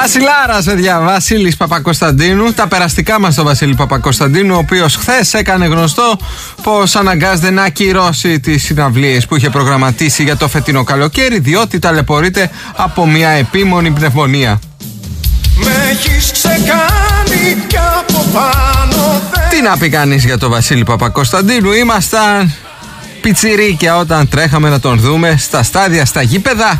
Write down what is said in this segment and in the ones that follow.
Βασιλάρας, παιδιά, Βασίλης Παπακοσταντίνου. Τα περαστικά μας στο Βασίλη Παπακοσταντίνου, ο οποίος χθες έκανε γνωστό πως αναγκάζεται να ακυρώσει τις συναυλίες που είχε προγραμματίσει για το φετινό καλοκαίρι, διότι ταλαιπωρείται από μια επίμονη πνευμονία. Τι να πει κανείς για το Βασίλη Παπακοσταντίνου? Ήμασταν πιτσιρίκια όταν τρέχαμε να τον δούμε στα στάδια, στα γήπεδα.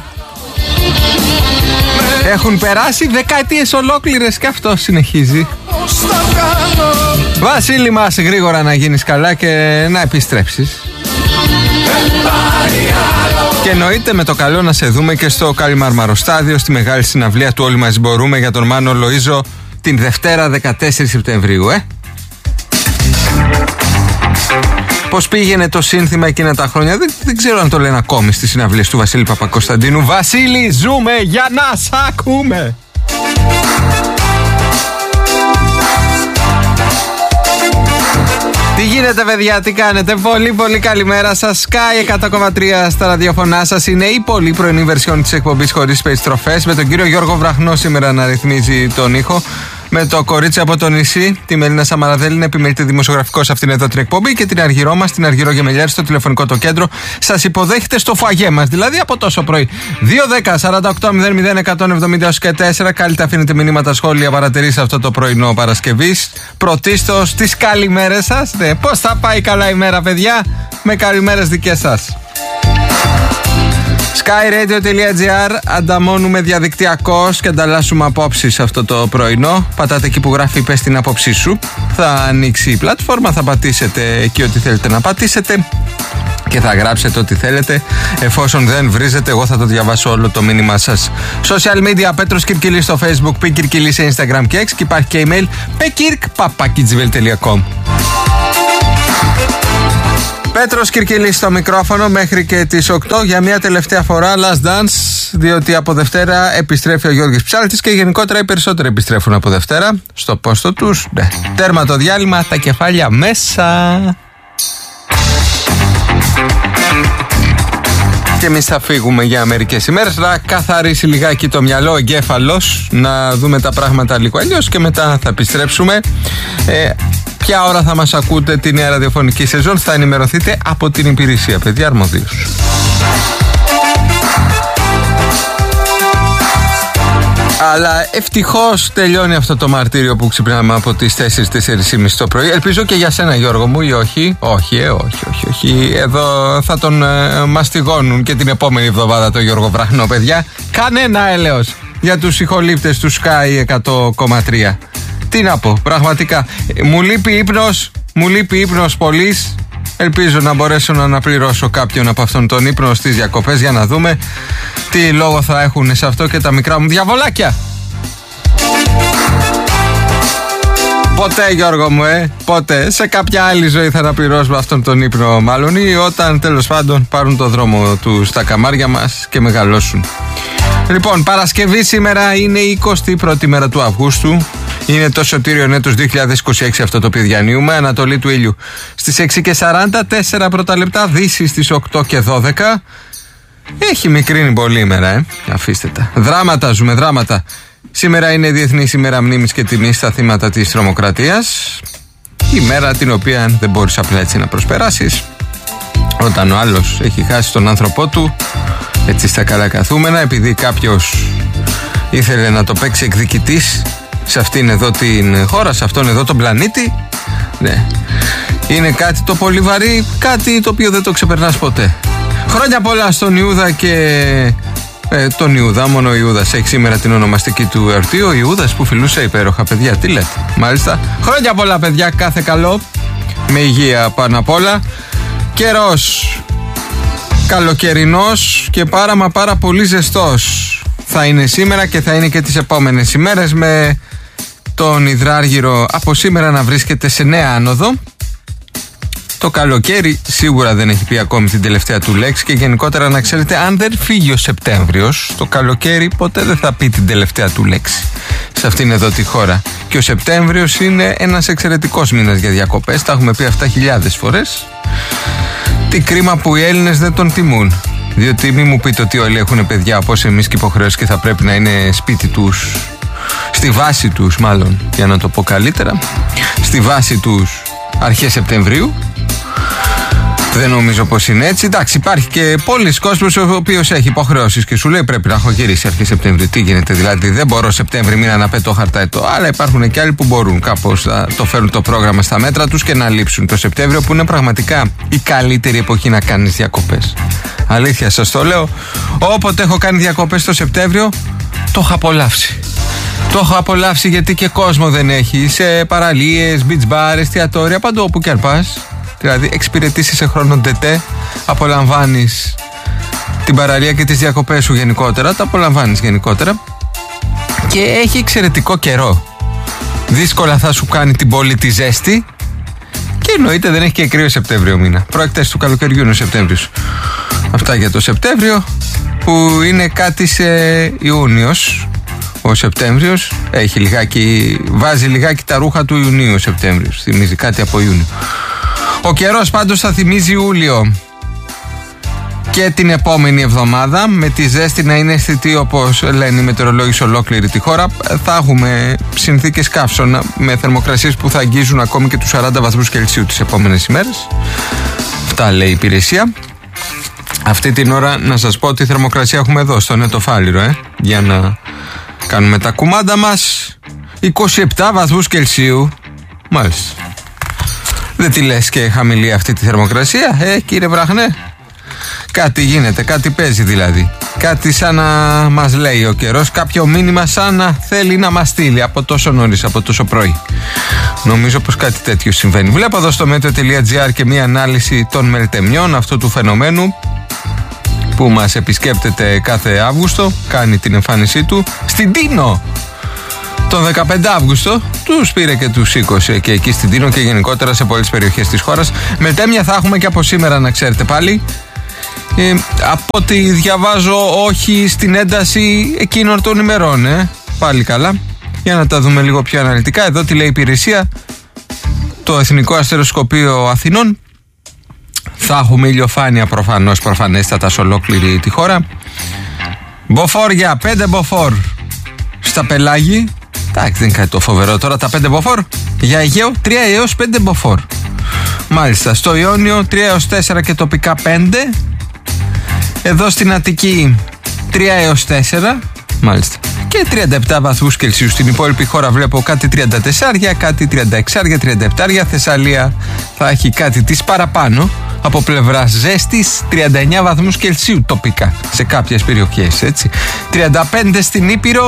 Έχουν περάσει δεκαετίες ολόκληρες και αυτό συνεχίζει. Βασίλη μας, γρήγορα να γίνεις καλά και να επιστρέψεις. Και εννοείται με το καλό να σε δούμε και στο Καλιμαρμαροστάδιο, στη μεγάλη συναυλία του Όλοι Μαζί Μπορούμε για τον Μάνο Λοΐζο την Δευτέρα 14 Σεπτεμβρίου, Πώς πήγαινε το σύνθημα εκείνα τα χρόνια? Δεν ξέρω αν το λένε ακόμη στις συναυλίες του Βασίλη Παπακοσταντίνου. Βασίλη, ζούμε για να σ' ακούμε. Τι γίνεται, παιδιά, τι κάνετε? Πολύ καλημέρα σας. Sky 100,3 στα ραδιοφωνά σας. Είναι η πολύ πρωινή βερσιόν της εκπομπής χωρίς περιστροφές, με τον κύριο Γιώργο Βραχνό σήμερα να ρυθμίζει τον ήχο, με το κορίτσι από το νησί, τη Μελίνα Σαμαραδέλη, να επιμελείται δημοσιογραφικό σε αυτήν εδώ την εκπομπή, και την Αργυρό μας, την Αργυρό Γεμελιάρη, στο τηλεφωνικό το κέντρο. Σας υποδέχεται στο φαγέ μας, δηλαδή από τόσο πρωί. 2-10-48-00-170-4. Κάλλιτε αφήνετε μηνύματα, σχόλια, παρατηρήσεις αυτό το πρωινό Παρασκευής. Πρωτίστως τις καλημέρες σας. Ναι, πώς θα πάει καλά η μέρα, παιδιά? Με καλημέρες δικές σας. skyradio.gr. Ανταμώνουμε διαδικτυακώς και ανταλλάσσουμε απόψεις αυτό το πρωινό. Πατάτε εκεί που γράφει «Πες την άποψή σου». Θα ανοίξει η πλατφόρμα, θα πατήσετε εκεί ό,τι θέλετε να πατήσετε και θα γράψετε ό,τι θέλετε. Εφόσον δεν βρίζετε, εγώ θα το διαβάσω όλο το μήνυμά σας. Social media, Πέτρος Κυρκυλής στο Facebook, Π Κυρκυλής σε Instagram και X, και υπάρχει και email pekirk@gmail.com. Πέτρος Κυρκυλής στο μικρόφωνο μέχρι και τις 8 για μια τελευταία φορά last dance, διότι από Δευτέρα επιστρέφει ο Γιώργης Ψάλτης και γενικότερα οι περισσότεροι επιστρέφουν από Δευτέρα στο πόστο τους. Ναι. Τέρμα το διάλειμμα, τα κεφάλια μέσα. Και εμείς θα φύγουμε για μερικές ημέρες, να καθαρίσει λιγάκι το μυαλό, ο εγκέφαλος, να δούμε τα πράγματα λίγο αλλιώς και μετά θα επιστρέψουμε. Ποια ώρα θα μας ακούτε τη νέα ραδιοφωνική σεζόν θα ενημερωθείτε από την υπηρεσία, παιδιά, αρμοδίους. Αλλά ευτυχώς τελειώνει αυτό το μαρτύριο που ξυπνάμε από τις 4-4.30 το πρωί. Ελπίζω και για σένα, Γιώργο μου, ή όχι? Όχι. Εδώ θα τον μαστιγώνουν και την επόμενη εβδομάδα το Γιώργο Βραχνό, παιδιά. Κανένα έλεος για τους ηχολήπτες του Sky 100,3. Τι να πω, πραγματικά. Μου λείπει ύπνος πολύς. Ελπίζω να μπορέσω να αναπληρώσω κάποιον από αυτόν τον ύπνο στις διακοπές, για να δούμε τι λόγο θα έχουν σε αυτό και τα μικρά μου διαβολάκια. Ποτέ, Γιώργο μου, ποτέ. Σε κάποια άλλη ζωή θα αναπληρώσουμε αυτόν τον ύπνο, μάλλον, ή όταν τέλος πάντων πάρουν το δρόμο του στα καμάρια μας και μεγαλώσουν. Λοιπόν, Παρασκευή σήμερα, είναι η 21η μέρα του Αυγούστου. Είναι το σωτήριον έτος 2026 αυτό το οποίο διανύουμε. Ανατολή του ήλιου στις 6:44 πρώτα λεπτά, δύση στις 8:12. Έχει μικρύνει πολύ ημέρα, αφήστε τα. Δράματα ζούμε, δράματα. Σήμερα είναι Διεθνής ημέρα μνήμης και τιμής στα θύματα της τρομοκρατίας. Η μέρα την οποία δεν μπορείς απλά έτσι να προσπεράσεις, όταν ο άλλος έχει χάσει τον άνθρωπό του, έτσι στα καλά καθούμενα, επειδή κάποιος ήθελε να το παίξει εκδικητής σε αυτήν εδώ την χώρα, σε αυτόν εδώ τον πλανήτη. Ναι. Είναι κάτι το πολύ βαρύ, κάτι το οποίο δεν το ξεπερνάς ποτέ. Χρόνια πολλά στον Ιούδα και τον Ιούδα, μόνο ο Ιούδας έχει σήμερα την ονομαστική του εορτή. Ο Ιούδας που φιλούσε υπέροχα, παιδιά, τι λέτε? Μάλιστα. Χρόνια πολλά, παιδιά, κάθε καλό, με υγεία πάνω απ' όλα. Καιρός καλοκαιρινός και πάρα πολύ ζεστός θα είναι σήμερα και θα είναι και τις επόμενες ημέρες, με τον Υδράργυρο από σήμερα να βρίσκεται σε νέα άνοδο. Το καλοκαίρι σίγουρα δεν έχει πει ακόμη την τελευταία του λέξη, και γενικότερα να ξέρετε, αν δεν φύγει ο Σεπτέμβριος, το καλοκαίρι ποτέ δεν θα πει την τελευταία του λέξη σε αυτήν εδώ τη χώρα. Και ο Σεπτέμβριος είναι ένας εξαιρετικός μήνας για διακοπές, τα έχουμε πει αυτά χιλιάδες φορές. Τι κρίμα που οι Έλληνες δεν τον τιμούν. Διότι μη μου πείτε ότι όλοι έχουν παιδιά όπως εμείς και υποχρεώσεις και θα πρέπει να είναι σπίτι τους στη βάση τους, μάλλον για να το πω καλύτερα, στη βάση τους αρχές Σεπτεμβρίου. Δεν νομίζω πως είναι έτσι. Εντάξει, υπάρχει και πολλοί κόσμος ο οποίος έχει υποχρεώσεις και σου λέει πρέπει να έχω γυρίσει αρχές Σεπτεμβρίου. Τι γίνεται, δηλαδή δεν μπορώ Σεπτέμβρη μήνα να πέτω χαρταετό. Αλλά υπάρχουν και άλλοι που μπορούν κάπως να το φέρουν το πρόγραμμα στα μέτρα τους και να λείψουν το Σεπτέμβριο, που είναι πραγματικά η καλύτερη εποχή να κάνεις διακοπές. Αλήθεια σας το λέω. Όποτε έχω κάνει διακοπές το Σεπτέμβριο, το έχω απολαύσει. Το έχω απολαύσει γιατί και κόσμο δεν έχει. Σε παραλίες, beach bar, εστιατόρια, παντού όπου και αν πας. Δηλαδή εξυπηρετήσεις σε χρόνο τετέ, απολαμβάνεις την παραλία και τις διακοπές σου γενικότερα, τα απολαμβάνεις γενικότερα και έχει εξαιρετικό καιρό. Δύσκολα θα σου κάνει την πόλη τη ζέστη και εννοείται δεν έχει και κρύο Σεπτέμβριο μήνα. Προεκτές του καλοκαιριού είναι ο Σεπτέμβριος. Αυτά για το Σεπτέμβριο, που είναι κάτι σε Ιούνιος. Ο Σεπτέμβριος έχει λιγάκι, βάζει λιγάκι τα ρούχα του Ιουνίου ο Σεπτέμβριος. Θυμίζει κάτι από Ιούνιο. Ο καιρός πάντως θα θυμίζει Ιούλιο και την επόμενη εβδομάδα, με τη ζέστη να είναι αισθητή όπως λένε οι μετεωρολόγοι σε ολόκληρη τη χώρα. Θα έχουμε συνθήκες καύσωνα με θερμοκρασίες που θα αγγίζουν ακόμη και τους 40 βαθμούς Κελσίου τις επόμενες ημέρες. Αυτά λέει η υπηρεσία. Αυτή την ώρα να σας πω τι θερμοκρασία έχουμε εδώ στο Νετοφάλιρο, για να κάνουμε τα κουμάντα μας. 27 βαθμούς Κελσίου. Μάλιστα. Δεν τη λες και χαμηλή αυτή τη θερμοκρασία, κύριε Βραχνέ? Κάτι γίνεται, κάτι παίζει δηλαδή. Κάτι σαν να μας λέει ο καιρός, κάποιο μήνυμα σαν να θέλει να μας στείλει από τόσο νωρίς, από τόσο πρωί. Νομίζω πως κάτι τέτοιο συμβαίνει. Βλέπω εδώ στο meteo.gr και μία ανάλυση των μελτεμιών αυτού του φαινομένου που μας επισκέπτεται κάθε Αύγουστο, κάνει την εμφάνισή του στην Τίνο. Τον 15 Αύγουστο τους πήρε και τους σήκωσε και εκεί στην Τίνο και γενικότερα σε πολλές περιοχές της χώρας. Μελτέμια θα έχουμε και από σήμερα, να ξέρετε πάλι. Από ό,τι διαβάζω, όχι στην ένταση εκείνων των ημερών. Πάλι καλά. Για να τα δούμε λίγο πιο αναλυτικά. Εδώ τι λέει η υπηρεσία. Το Εθνικό Αστεροσκοπείο Αθηνών. Θα έχουμε ηλιοφάνεια προφανώς, προφανέστατα σε ολόκληρη τη χώρα. Μποφόρ για 5 μποφόρ στα Πελάγη. Εντάξει, δεν είναι κάτι το φοβερό τώρα τα 5 μποφόρ. Για Αιγαίο 3 έως 5 μποφόρ. Μάλιστα, στο Ιόνιο 3 έως 4 και τοπικά 5. Εδώ στην Αττική 3 έως 4. Μάλιστα. Και 37 βαθμούς Κελσίου. Στην υπόλοιπη χώρα βλέπω κάτι 34, κάτι 36, 37. Θεσσαλία θα έχει κάτι της παραπάνω από πλευράς ζέστης, 39 βαθμούς Κελσίου τοπικά σε κάποιες περιοχές, έτσι. 35 στην Ήπειρο,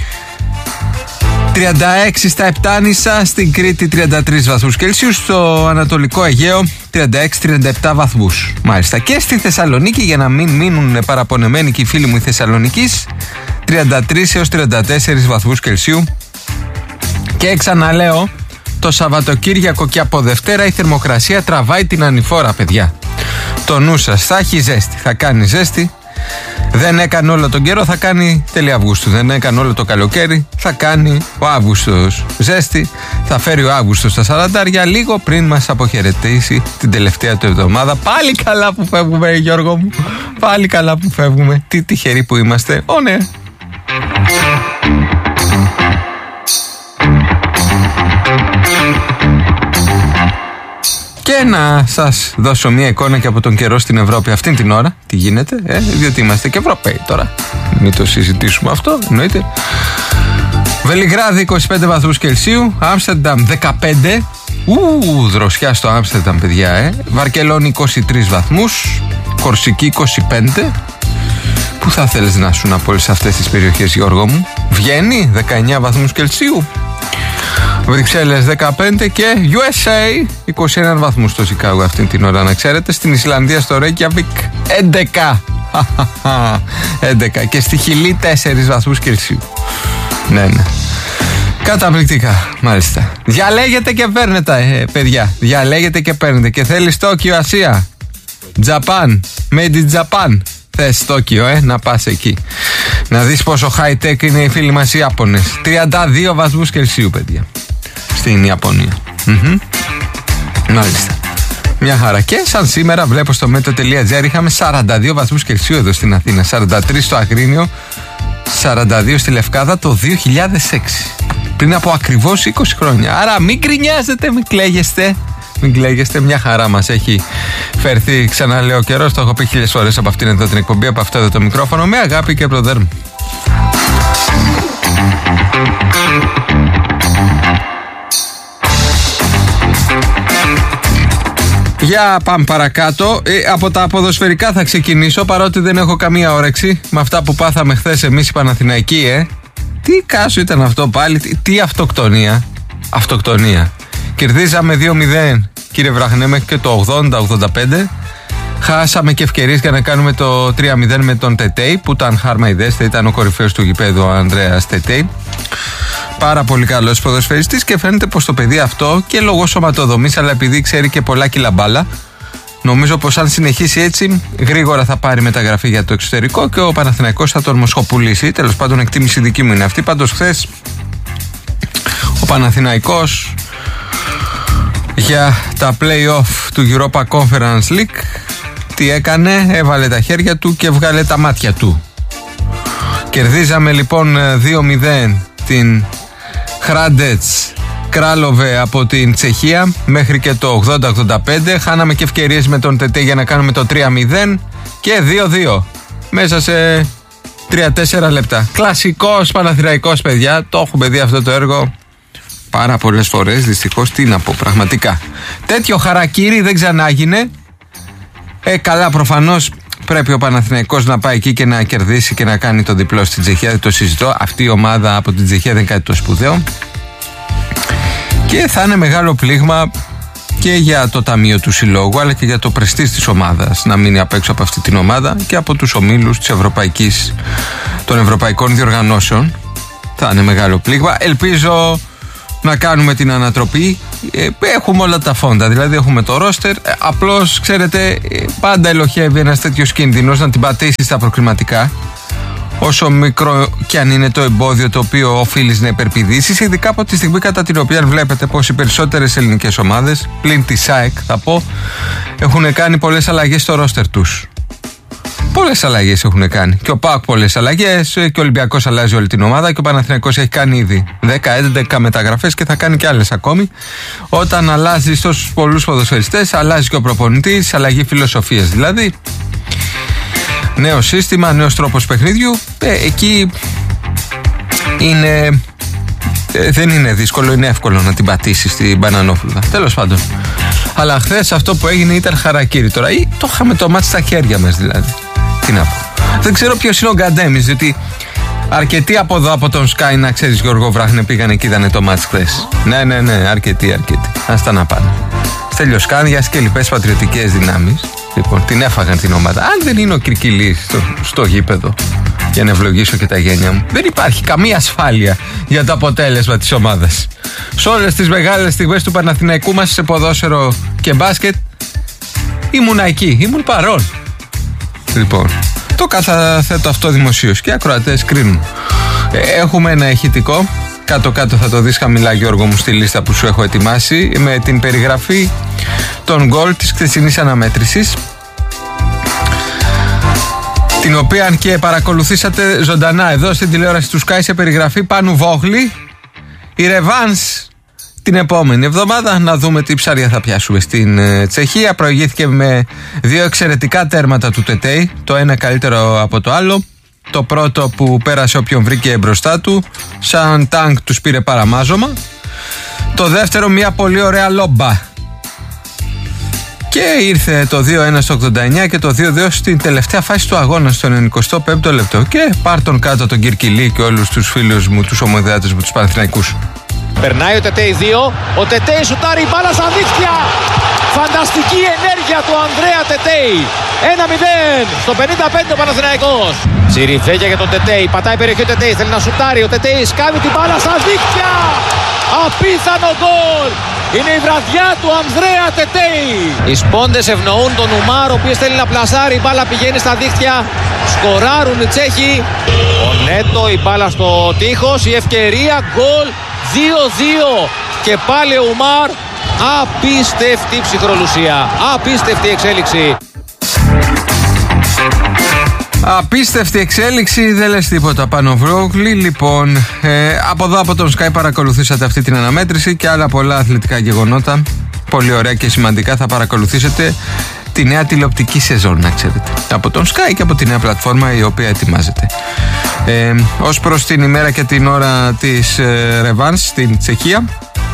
36 στα Επτάνησα, στην Κρήτη 33 βαθμούς Κελσίου, στο Ανατολικό Αιγαίο 36-37 βαθμούς. Μάλιστα. Και στη Θεσσαλονίκη, για να μην μείνουν παραπονεμένοι και οι φίλοι μου οι Θεσσαλονικής, 33 έως 34 βαθμούς Κελσίου. Και ξαναλέω, το Σαββατοκύριακο και από Δευτέρα η θερμοκρασία τραβάει την ανηφόρα, παιδιά. Το νου σας, θα έχει ζέστη, θα κάνει ζέστη. Δεν έκανε όλο τον καιρό, θα κάνει τέλη Αυγούστου. Δεν έκανε όλο το καλοκαίρι, θα κάνει ο Αύγουστος ζέστη. Θα φέρει ο Αύγουστος στα 40, λίγο πριν μας αποχαιρετήσει την τελευταία του εβδομάδα. Πάλι καλά που φεύγουμε, Γιώργο μου. Πάλι καλά που φεύγουμε. Τι τυχεροί που είμαστε. Ναι. Και να σας δώσω μια εικόνα και από τον καιρό στην Ευρώπη αυτήν την ώρα. Τι γίνεται, διότι είμαστε και Ευρωπαίοι τώρα. Μην το συζητήσουμε αυτό, εννοείται. Βελιγράδι 25 βαθμούς Κελσίου, Άμστερνταμ 15. Δροσιά στο Άμστερνταμ, παιδιά. Βαρκελόνη 23 βαθμούς, Κορσική 25. Πού θα θέλεις να σου από όλες αυτές τις περιοχές, Γιώργο μου? Βιέννη 19 βαθμούς Κελσίου. Βρυξέλλες 15 και USA 21 βαθμούς στο Σικάγο αυτήν την ώρα, να ξέρετε. Στην Ισλανδία στο Ρέικιαβικ 11. 11 και στη Χιλή 4 βαθμούς Κελσίου. Ναι. Καταπληκτικά, μάλιστα. Διαλέγετε και παίρνετε, παιδιά. Διαλέγετε και παίρνετε. Και θέλεις Τόκιο, Ασία, Japan, Made in Japan. Θες Τόκιο, να πας εκεί. Να δεις πόσο high tech είναι οι φίλοι μας οι Ιάπωνες. 32 βαθμούς Κελσίου, παιδιά, στην Ιαπωνία. Μάλιστα. Μια χαρά. Και σαν σήμερα βλέπω στο meteo.gr είχαμε 42 βαθμούς Κελσίου εδώ στην Αθήνα. 43 στο Αγρίνιο, 42 στη Λευκάδα το 2006. Πριν από ακριβώς 20 χρόνια. Άρα μην γκρινιάζετε, μην κλαίγεστε. Μην κλαίγεστε, μια χαρά μας έχει φερθεί, ξαναλέω, ο καιρός. Το έχω πει 1000 φορές από αυτήν εδώ την εκπομπή, από αυτό εδώ το μικρόφωνο, με αγάπη και προδέρμ. Για πάμε παρακάτω. Από τα ποδοσφαιρικά θα ξεκινήσω, παρότι δεν έχω καμία όρεξη με αυτά που πάθαμε χθες εμείς οι Παναθηναϊκοί. Τι κάσου ήταν αυτό πάλι, τι αυτοκτονία. Αυτοκτονία. Κερδίζαμε 2-0, κύριε Βραχνέ, μέχρι και το 80-85. Χάσαμε και ευκαιρίες για να κάνουμε το 3-0 με τον Τετέι, που ήταν χάρμα ιδέστε, ήταν ο κορυφαίος του γηπέδου, ο Ανδρέας Τετέι. Πάρα πολύ καλός ποδοσφαιριστής και φαίνεται πως το παιδί αυτό, και λόγω σωματοδομής, αλλά επειδή ξέρει και πολλά κιλά μπάλα, νομίζω πως αν συνεχίσει έτσι, γρήγορα θα πάρει μεταγραφή για το εξωτερικό και ο Παναθηναϊκός θα τον μοσχοπουλήσει. Τέλος πάντων, εκτίμηση δική μου είναι αυτή. Πάντως, χθες ο Παναθηναϊκός για τα play-off του Europa Conference League τι έκανε? Έβαλε τα χέρια του και βγάλε τα μάτια του. Κερδίζαμε λοιπόν 2-0 την Χράντετς Κράλοβε από την Τσεχία μέχρι και το 80-85. Χάναμε και ευκαιρίες με τον Τετέ για να κάνουμε το 3-0 και 2-2 μέσα σε 3-4 λεπτά. Κλασικός Παναθηναϊκός, παιδιά. Το έχουμε δει αυτό το έργο πάρα πολλές φορές. Δυστυχώς, τι να πω, πραγματικά. Τέτοιο χαρακίρι δεν ξανάγινε. Καλά, προφανώς πρέπει ο Παναθηναϊκός να πάει εκεί και να κερδίσει και να κάνει το διπλό στην Τσεχία. Δεν το συζητώ. Αυτή η ομάδα από την Τσεχία δεν είναι κάτι το σπουδαίο. Και θα είναι μεγάλο πλήγμα και για το ταμείο του συλλόγου, αλλά και για το πρεστίζ της ομάδας να μείνει απ' έξω από αυτή την ομάδα και από τους ομίλους των ευρωπαϊκών διοργανώσεων. Θα είναι μεγάλο πλήγμα. Ελπίζω να κάνουμε την ανατροπή. Έχουμε όλα τα φόντα, δηλαδή έχουμε το ρόστερ. Απλώς, ξέρετε, πάντα ελοχεύει ένας τέτοιος κίνδυνος να την πατήσει στα προκριματικά. Όσο μικρό κι αν είναι το εμπόδιο το οποίο οφείλεις να υπερπηδήσεις, ειδικά από τη στιγμή κατά την οποία βλέπετε πως οι περισσότερες ελληνικές ομάδες, πλην τη ΣΑΕΚ θα πω, έχουν κάνει πολλές αλλαγές στο ρόστερ τους. Πολλές αλλαγές έχουν κάνει. Και ο ΠΑΟΚ πολλές αλλαγές, και ο Ολυμπιακός αλλάζει όλη την ομάδα, και ο Παναθηναϊκός έχει κάνει ήδη 10-11 μεταγραφές και θα κάνει και άλλες ακόμη. Όταν αλλάζει τόσους πολλούς ποδοσφαιριστές, αλλάζει και ο προπονητής, αλλαγή φιλοσοφίας δηλαδή. Νέο σύστημα, νέος τρόπος παιχνίδιου. Εκεί είναι. Δεν είναι δύσκολο, είναι εύκολο να την πατήσει στην μπανανόφλουδα. Τέλος πάντων. Αλλά χθες αυτό που έγινε ήταν χαρακίρι τώρα. Ή το είχαμε το μάτι στα χέρια μας δηλαδή. Τι να πω. Δεν ξέρω ποιος είναι ο Γκαντέμις, διότι αρκετοί από εδώ από τον Sky, να ξέρεις, Γιώργο Βράχνε, πήγαν εκεί, είδανε το μάτι χθες. Ναι, αρκετοί. Ας τα να πάνε. Στέλιος Κάνδιας και λοιπές πατριωτικές δυνάμεις. Λοιπόν, την έφαγαν την ομάδα. Αν δεν είναι ο Κυρκυλής στο γήπεδο, για να ευλογήσω και τα γένια μου, δεν υπάρχει καμία ασφάλεια για το αποτέλεσμα της ομάδας. Σε όλες τις μεγάλες στιγμές του Παναθηναϊκού μας σε ποδόσφαιρο και μπάσκετ ήμουνα εκεί, ήμουν παρόν. Λοιπόν, το καταθέτω αυτό δημοσίως και οι ακροατές κρίνουν. Έχουμε ένα ηχητικό. Κάτω-κάτω θα το δεις χαμηλά, Γιώργο μου, στη λίστα που σου έχω ετοιμάσει, με την περιγραφή των γκολ της χθεσινής αναμέτρησης, την οποία αν και παρακολουθήσατε ζωντανά εδώ στην τηλεόραση του Sky σε περιγραφή Πάνου Βόγλη. Η ρεβάνς την επόμενη εβδομάδα, να δούμε τι ψάρια θα πιάσουμε στην Τσεχία. Προηγήθηκε με 2 εξαιρετικά τέρματα του Τετέι, το ένα καλύτερο από το άλλο. Το πρώτο που πέρασε όποιον βρήκε μπροστά του, σαν τάγκ τους πήρε παραμάζωμα. Το δεύτερο μια πολύ ωραία λόμπα. Και ήρθε το 2-1 στο 89 και το 2-2 στην τελευταία φάση του αγώνα, στο 95ο λεπτό. Και πάρ' τον κάτω τον Κυρκυλή και όλους τους φίλους μου, τους ομοειδεάτες μου, τους Παναθηναϊκούς. Περνάει ο Τετέι 2, ο Τετέι σουτάρει, μπάλα στα δίχτυα. Φανταστική ενέργεια του Ανδρέα Τετέι. 1-0 στο 55 ο Παναθηναϊκός. Τσιριφέγια για τον Τετέι, πατάει περιοχή ο Τετέι, θέλει να σουτάρει, ο Τετέι σκάβει την μπάλα στα δίχτυα. Απίθανο γκολ. Είναι η βραδιά του Ανδρέα Τετέι. Οι σπόντες ευνοούν τον Ουμάρ, ο οποίος θέλει να πλασάρει, η μπάλα πηγαίνει στα δίχτυα. Σκοράρουν οι Τσέχοι. Ο Νέτο, η μπάλα στο τείχος, η ευκαιρία, γκολ. 2-2 και πάλι ο Ουμάρ. Απίστευτη ψυχρολουσία, απίστευτη εξέλιξη. Απίστευτη εξέλιξη, δεν λες τίποτα Πανοβρόκλη. Λοιπόν, από εδώ από τον Sky παρακολουθήσατε αυτή την αναμέτρηση και άλλα πολλά αθλητικά γεγονότα. Πολύ ωραία και σημαντικά. Θα παρακολουθήσετε τη νέα τηλεοπτική σεζόν, να ξέρετε, από τον Sky και από τη νέα πλατφόρμα η οποία ετοιμάζεται. Ως προς την ημέρα και την ώρα της ρεβάνς στην Τσεχία,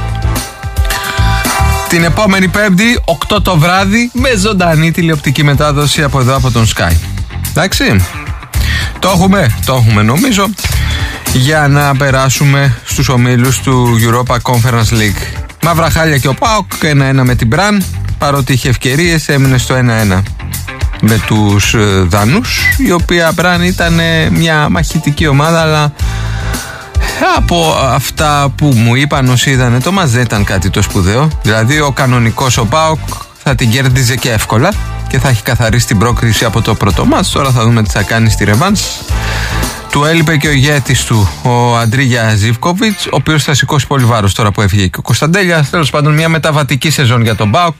την επόμενη Πέμπτη 8 το βράδυ με ζωντανή τηλεοπτική μετάδοση από εδώ από τον Sky. Εντάξει, το έχουμε νομίζω, για να περάσουμε στους ομίλους του Europa Conference League. Μαύρα χάλια και ο ΠΑΟΚ 1-1 με την Μπραν, παρότι είχε ευκαιρίες έμεινε στο 1-1 με τους Δανούς, η οποία Μπραν ήταν μια μαχητική ομάδα, αλλά από αυτά που μου είπαν όσοι είδανε το μας δεν ήταν κάτι το σπουδαίο. Δηλαδή ο κανονικός ο ΠΑΟΚ θα την κέρδιζε και εύκολα και θα έχει καθαρίσει την πρόκριση από το πρώτο μάτς. Τώρα θα δούμε τι θα κάνει στη ρεβάνς. Του έλειπε και ο ηγέτης του, ο Αντρίγια Ζίβκοβιτς, ο οποίος θα σηκώσει πολύ βάρος τώρα που έφυγε και ο Κωνσταντέλιας. Τέλος πάντων, μια μεταβατική σεζόν για τον ΠΑΟΚ,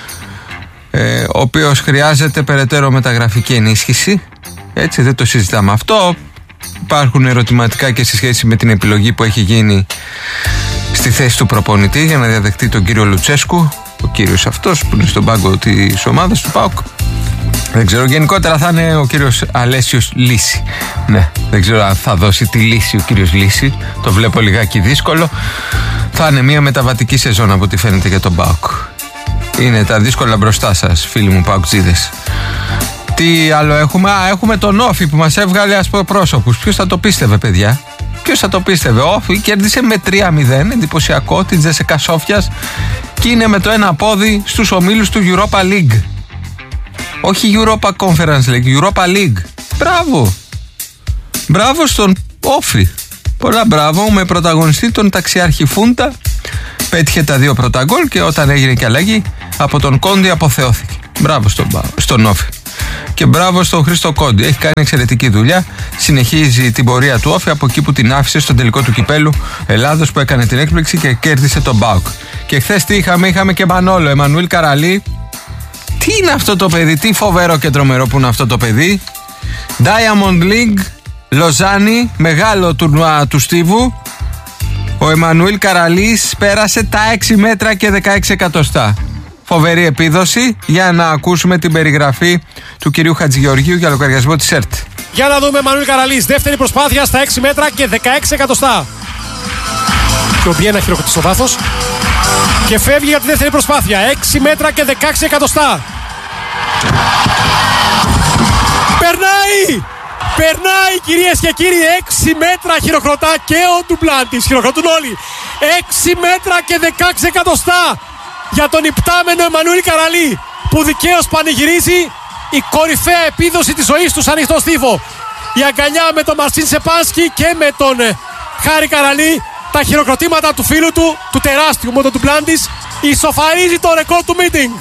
ο οποίος χρειάζεται περαιτέρω μεταγραφική ενίσχυση. Έτσι, δεν το συζητάμε αυτό. Υπάρχουν ερωτηματικά και σε σχέση με την επιλογή που έχει γίνει στη θέση του προπονητή για να διαδεχτεί τον κύριο Λουτσέσκου, ο κύριος αυτός που είναι στον πάγκο της ομάδας του ΠΑΟΚ. Δεν ξέρω, γενικότερα θα είναι ο κύριος Αλέσιος Λύση. Ναι, δεν ξέρω αν θα δώσει τη λύση ο κύριος Λύση, το βλέπω λιγάκι δύσκολο. Θα είναι μια μεταβατική σεζόν από ό,τι φαίνεται για τον ΠΑΟΚ. Είναι τα δύσκολα μπροστά σας, φίλοι μου ΠΑΟΚτζίδες. Τι άλλο έχουμε? Έχουμε τον Όφη που μας έβγαλε ασπροπρόσωπους. Ποιος θα το πίστευε, παιδιά? Ποιος θα το πίστευε? Όφη κέρδισε με 3-0, εντυπωσιακό, την Τζεσεκά Σόφιας και είναι με το ένα πόδι στους ομίλους του Europa League. Όχι Europa Conference League, Europa League. Μπράβο. Μπράβο στον Όφη. Πολλά μπράβο, με πρωταγωνιστή τον ταξιάρχη Φούντα. Πέτυχε τα 2 πρώτα γκολ και όταν έγινε και αλλαγή από τον Κόντι αποθεώθηκε. Μπράβο στον Όφη. Και μπράβο στον Χρήστο Κόντι. Έχει κάνει εξαιρετική δουλειά. Συνεχίζει την πορεία του Όφη από εκεί που την άφησε στον τελικό του κυπέλου Ελλάδος που έκανε την έκπληξη και κέρδισε τον ΠΑΟΚ. Και χθες τι είχαμε και Μανόλο, Εμμανουήλ Καραλή. Τι είναι αυτό το παιδί, τι φοβερό και τρομερό που είναι αυτό το παιδί. Diamond League, Λοζάνη, μεγάλο τουρνουά του Στίβου. Ο Εμμανουήλ Καραλής πέρασε τα 6 μέτρα και 16 εκατοστά. Φοβερή επίδοση. Για να ακούσουμε την περιγραφή του κυρίου Χατζηγεωργίου για λογαριασμό της ΕΡΤ. Για να δούμε Εμμανουήλ Καραλής, δεύτερη προσπάθεια στα 6 μέτρα και 16 εκατοστά. Και ο Μπιένα χειροκροτεί στο βάθος. Και φεύγει για τη δεύτερη προσπάθεια. 6 μέτρα και 16 εκατοστά. Περνάει! Περνάει, κυρίες και κύριοι. 6 μέτρα χειροκροτά και ο Ντουμπλάντης. Χειροκροτούν όλοι. 6 μέτρα και 16 εκατοστά για τον υπτάμενο Εμμανουήλ Καραλή, που δικαίως πανηγυρίζει η κορυφαία επίδοση της ζωής του σαν ανοιχτό στίβο. Η αγκαλιά με τον Μαρσίν Σεπάνσκι και με τον Χάρη Καραλή. Τα χειροκροτήματα του φίλου του τεράστιου Μότο Ντουμπλάντης, ισοφαρίζει το ρεκόρ του meeting.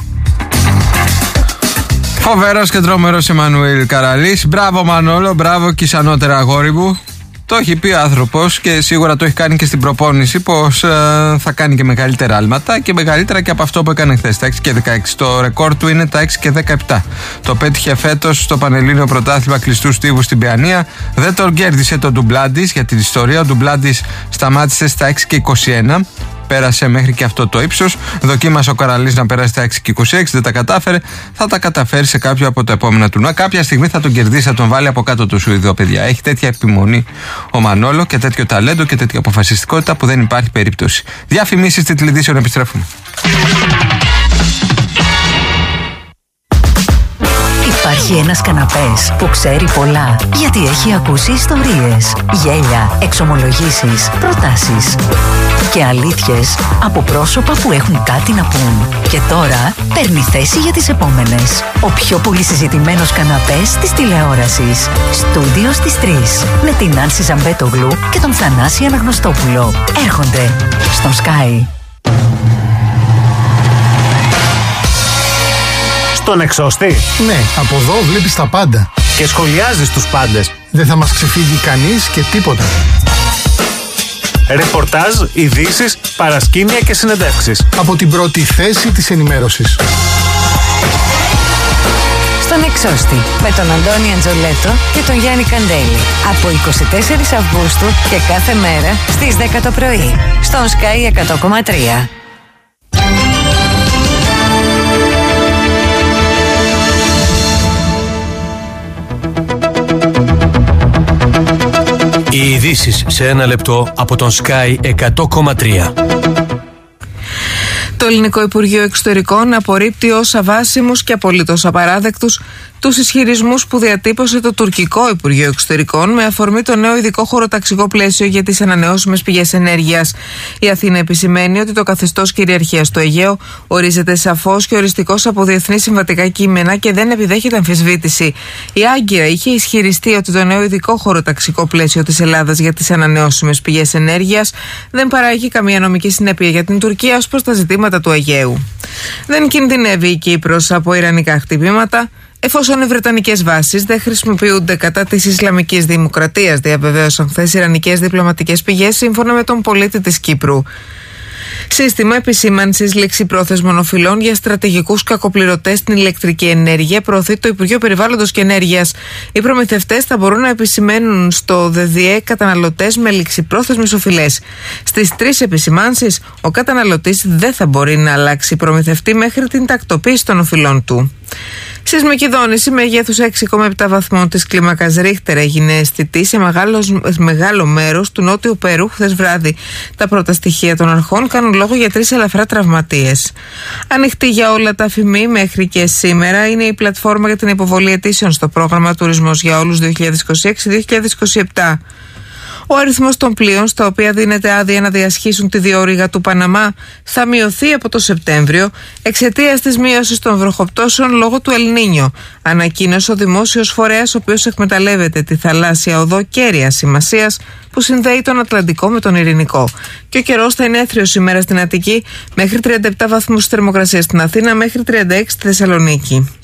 Φοβερός και τρομερός Εμμανουήλ Καραλής. Μπράβο Μανόλο, μπράβο και ανώτερα αγόρι μου. Το έχει πει ο άνθρωπος και σίγουρα το έχει κάνει και στην προπόνηση πως θα κάνει και μεγαλύτερα άλματα και μεγαλύτερα και από αυτό που έκανε χθες, τα 6 και 16. Το ρεκόρ του είναι τα 6 και 17. Το πέτυχε φέτος στο Πανελλήνιο Πρωτάθλημα Κλειστού Στίβου στην Παιανία. Δεν τον κέρδισε τον Ντουμπλάντης για την ιστορία. Ο Ντουμπλάντης σταμάτησε στα 6 και 21. Πέρασε μέχρι και αυτό το ύψος. Δοκίμασε ο Καραλής να περάσει τα 6 και 26, δεν τα κατάφερε. Θα τα καταφέρει σε κάποιο από τα επόμενα τουρνουά. Κάποια στιγμή θα τον κερδίσει, θα τον βάλει από κάτω του Σουηδό, παιδιά. Έχει τέτοια επιμονή ο Μανόλο και τέτοιο ταλέντο και τέτοια αποφασιστικότητα που δεν υπάρχει περίπτωση. Διαφημίσεις τιτλειδήσεων, επιστρέφουμε. Υπάρχει ένας καναπές που ξέρει πολλά, γιατί έχει ακούσει ιστορίες, γέλια, εξομολογήσεις, προτάσεις και αλήθειες από πρόσωπα που έχουν κάτι να πούν. Και τώρα παίρνει θέση για τις επόμενες. Ο πιο πολύ συζητημένος καναπές της τηλεόρασης. Στούντιο στις 3 με την Άνση Ζαμπέτογλου και τον Θανάση Αναγνωστόπουλο. Έρχονται στον Sky. Στον εξώστη. Ναι, από εδώ βλέπεις τα πάντα. Και σχολιάζεις τους πάντες. Δεν θα μας ξεφύγει κανείς και τίποτα. Ρεπορτάζ, ειδήσεις, παρασκήνια και συνεντεύξεις. Από την πρώτη θέση της ενημέρωσης. Στον Εξώστη με τον Αντώνη Αντζολέτο και τον Γιάννη Καντέλη. Από 24 Αυγούστου και κάθε μέρα στις 10 το πρωί. Στον Sky 100,3. Οι ειδήσεις σε ένα λεπτό από τον Sky 100,3. Το Ελληνικό Υπουργείο Εξωτερικών απορρίπτει ως αβάσιμους και απολύτως απαράδεκτους τους ισχυρισμούς που διατύπωσε το τουρκικό Υπουργείο Εξωτερικών με αφορμή το νέο ειδικό χωροταξικό πλαίσιο για τις ανανεώσιμες πηγές ενέργειας. Η Αθήνα επισημαίνει ότι το καθεστώς κυριαρχίας στο Αιγαίο ορίζεται σαφώς και οριστικώς από διεθνή συμβατικά κείμενα και δεν επιδέχεται αμφισβήτηση. Η Άγκυρα είχε ισχυριστεί ότι το νέο ειδικό χωροταξικό πλαίσιο της Ελλάδας για τις ανανεώσιμες πηγές ενέργειας δεν παράγει καμία νομική συνέπεια για την Τουρκία ως προς τα ζητήματα του Αιγαίου. Δεν κινδυνεύει η Κύπρος από ιρανικά χτυπήματα, εφόσον οι βρετανικές βάσεις δεν χρησιμοποιούνται κατά της Ισλαμικής Δημοκρατίας, διαβεβαίωσαν χθες ιρανικές διπλωματικές πηγές σύμφωνα με τον πολίτη της Κύπρου. Σύστημα επισήμανσης ληξιπρόθεσμων οφειλών για στρατηγικούς κακοπληρωτές στην ηλεκτρική ενέργεια προωθεί το Υπουργείο Περιβάλλοντος και Ενέργειας. Οι προμηθευτές θα μπορούν να επισημαίνουν στο ΔΔΕ καταναλωτές με ληξιπρόθεσμες οφειλές. Στις 3 επισημάνσεις, ο καταναλωτής δεν θα μπορεί να αλλάξει προμηθευτή μέχρι την τακτοποίηση των οφειλών του. Σεισμική δόνηση μεγέθους 6,7 βαθμών της κλίμακας Ρίχτερ έγινε αισθητή σε μεγάλο μέρος του νότιου Περού χθες βράδυ. Τα πρώτα στοιχεία των αρχών κάνουν λόγο για 3 ελαφρά τραυματίες. Ανοιχτή για όλα τα ΦΜΗ μέχρι και σήμερα είναι η πλατφόρμα για την υποβολή αιτήσεων στο πρόγραμμα Τουρισμός για Όλους 2026-2027. Ο αριθμός των πλοίων στα οποία δίνεται άδεια να διασχίσουν τη διόρυγα του Παναμά θα μειωθεί από το Σεπτέμβριο εξαιτίας της μείωσης των βροχοπτώσεων λόγω του Ελνίνιο, ανακοίνωσε ο δημόσιος φορέας, ο οποίος εκμεταλλεύεται τη θαλάσσια οδό κέρια σημασίας που συνδέει τον Ατλαντικό με τον Ειρηνικό. Και ο καιρός θα είναι έθριος σήμερα στην Αττική, μέχρι 37 βαθμούς θερμοκρασία στην Αθήνα, μέχρι 36 στη Θεσσαλονίκη.